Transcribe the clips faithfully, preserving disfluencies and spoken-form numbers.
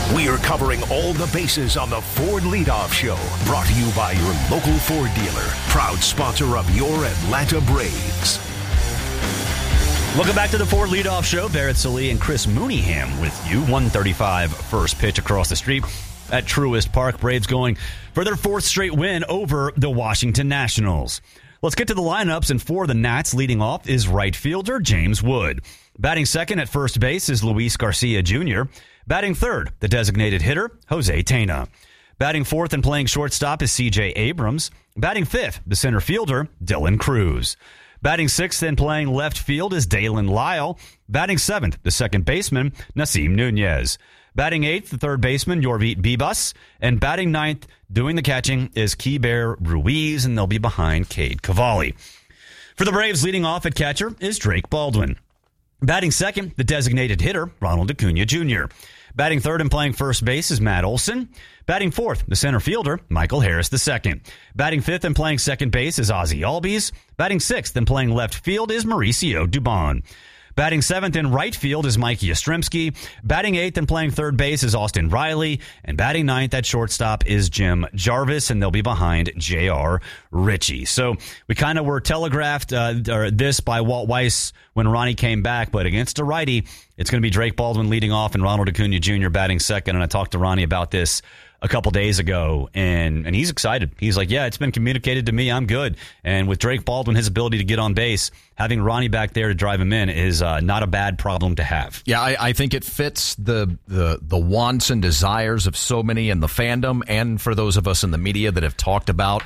We are covering all the bases on the Ford Leadoff Show. Brought to you by your local Ford dealer. Proud sponsor of your Atlanta Braves. Welcome back to the Ford Leadoff Show. Barrett Sallee and Chris Mooneyham with you. one thirty-five first pitch across the street at Truist Park. Braves going for their fourth straight win over the Washington Nationals. Let's get to the lineups, and for the Nats, leading off is right fielder James Wood. Batting second at first base is Luis Garcia Junior Batting third, the designated hitter, Jose Tena. Batting fourth and playing shortstop is C J Abrams. Batting fifth, the center fielder, Dylan Cruz. Batting sixth and playing left field is Dalen Lyle. Batting seventh, the second baseman, Nasim Nunez. Batting eighth, the third baseman, Yorvit Bibas. And batting ninth, doing the catching, is Keibert Ruiz, and they'll be behind Cade Cavalli. For the Braves, leading off at catcher is Drake Baldwin. Batting second, the designated hitter, Ronald Acuna Junior Batting third and playing first base is Matt Olson. Batting fourth, the center fielder, Michael Harris the second. Batting fifth and playing second base is Ozzie Albies. Batting sixth and playing left field is Mauricio Dubon. Batting seventh in right field is Mike Yastrzemski. Batting eighth and playing third base is Austin Riley. And batting ninth at shortstop is Jim Jarvis, and they'll be behind J R. Ritchie. So we kind of were telegraphed uh, or this by Walt Weiss when Ronnie came back, but against a righty, it's going to be Drake Baldwin leading off and Ronald Acuna Junior batting second. And I talked to Ronnie about this a couple days ago, and and he's excited. He's like, yeah, it's been communicated to me. I'm good. And with Drake Baldwin, his ability to get on base, having Ronnie back there to drive him in is uh, not a bad problem to have. Yeah, I, I think it fits the, the the wants and desires of so many in the fandom, and for those of us in the media that have talked about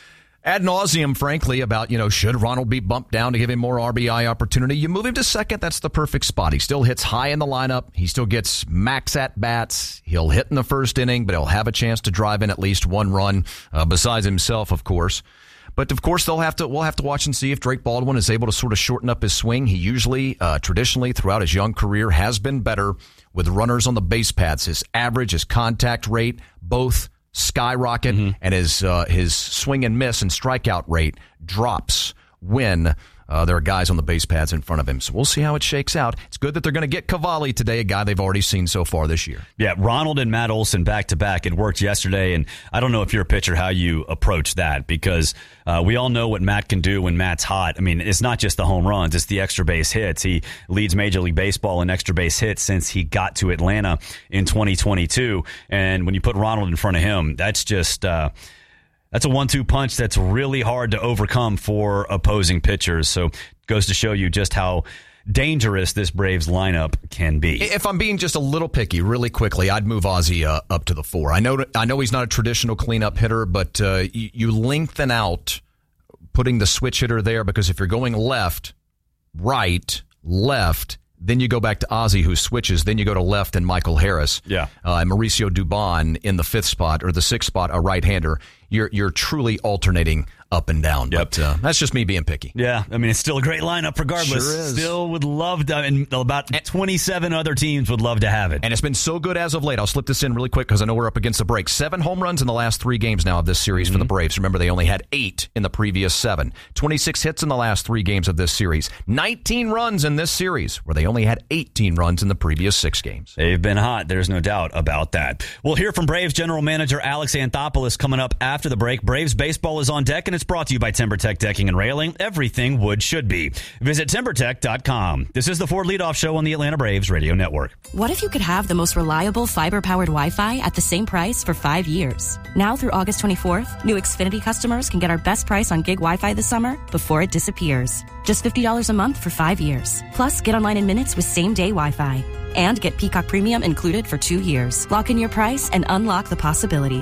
ad nauseum, frankly, about, you know, should Ronald be bumped down to give him more R B I opportunity? You move him to second, that's the perfect spot. He still hits high in the lineup. He still gets max at-bats. He'll hit in the first inning, but he'll have a chance to drive in at least one run, uh, besides himself, of course. But, of course, they'll have to. we'll have to watch and see if Drake Baldwin is able to sort of shorten up his swing. He usually, uh, traditionally, throughout his young career, has been better with runners on the base paths. His average, his contact rate, both skyrocket, mm-hmm. and his uh, his swing and miss and strikeout rate drops when uh, there are guys on the base paths in front of him. So we'll see how it shakes out. It's good that they're going to get Cavalli today, a guy they've already seen so far this year. Yeah, Ronald and Matt Olson back-to-back. It worked yesterday, and I don't know if you're a pitcher how you approach that, because uh, we all know what Matt can do when Matt's hot. I mean, it's not just the home runs, it's the extra base hits. He leads Major League Baseball in extra base hits since he got to Atlanta in twenty twenty-two, and when you put Ronald in front of him, that's just... Uh, That's a one two punch that's really hard to overcome for opposing pitchers. So it goes to show you just how dangerous this Braves lineup can be. If I'm being just a little picky, really quickly, I'd move Ozzie uh, up to the four. I know I know he's not a traditional cleanup hitter, but uh, you, you lengthen out putting the switch hitter there, because if you're going left, right, left, then you go back to Ozzie, who switches. Then you go to left and Michael Harris. Yeah. Uh, and Mauricio Dubon in the fifth spot, or the sixth spot, a right-hander. You're you're truly alternating up and down. Yep. But uh, that's just me being picky. Yeah, I mean, it's still a great lineup regardless. Sure is. Still would love to, and about twenty-seven other teams would love to have it. And it's been so good as of late. I'll slip this in really quick because I know we're up against the break. Seven home runs in the last three games now of this series mm-hmm. for the Braves. Remember, they only had eight in the previous seven. twenty-six hits in the last three games of this series. nineteen runs in this series, where they only had eighteen runs in the previous six games. They've been hot. There's no doubt about that. We'll hear from Braves general manager Alex Anthopoulos coming up after the break. Braves baseball is on deck, and it's brought to you by TimberTech Decking and Railing. Everything wood should be. Visit timber tech dot com. This is the Ford Leadoff Show on the Atlanta Braves Radio Network. What if you could have the most reliable fiber-powered Wi-Fi at the same price for five years? Now through August twenty-fourth, new Xfinity customers can get our best price on gig Wi-Fi this summer before it disappears. Just fifty dollars a month for five years. Plus, get online in minutes with same-day Wi-Fi. And get Peacock Premium included for two years. Lock in your price and unlock the possibilities.